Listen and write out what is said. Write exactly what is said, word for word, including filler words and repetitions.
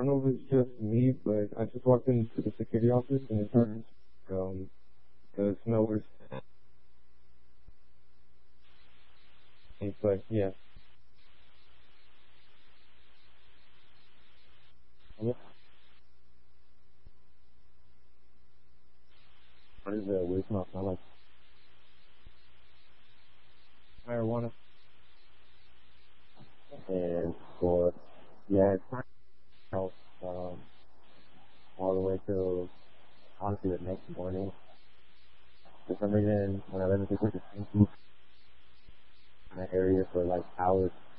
don't know if it's just me, but I just walked into the security office and it turns um the smell was, but yeah. What is the weird smell smell like? Marijuana. And for yeah, it's not health um all the way till honestly the next morning. For some reason when I live in Pittsburgh, it's in that area for like hours